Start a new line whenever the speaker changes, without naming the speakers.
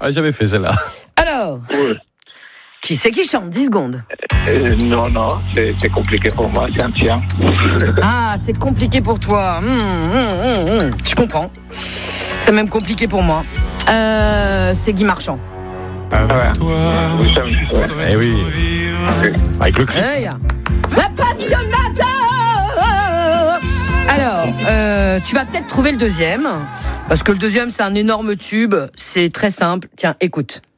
Ah, j'avais fait celle-là.
Alors,
Oui.
qui c'est qui chante 10 secondes.
Non, c'est compliqué pour moi, c'est un tien.
Ah, c'est compliqué pour toi. Je comprends. C'est même compliqué pour moi. C'est Guy Marchand.
Avec toi.
Oui, ça me-
Eh oui. Avec le cri.
Hey, la passionnata. Alors, tu vas peut-être trouver le deuxième. Parce que le deuxième, c'est un énorme tube. C'est très simple. Tiens, écoute.